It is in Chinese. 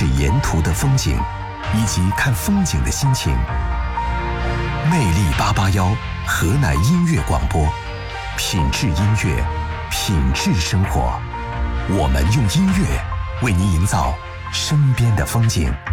是沿途的风景，以及看风景的心情。魅力881河南音乐广播，品质音乐，品质生活。我们用音乐为您营造身边的风景。